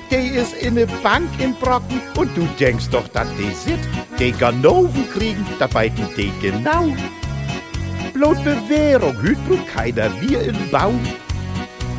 Die ist in ne Bank in Brocken und du denkst doch, dass die sit. Die Ganoven kriegen, da weiten die genau. Bloß Bewährung, hüt keiner wir im Baum.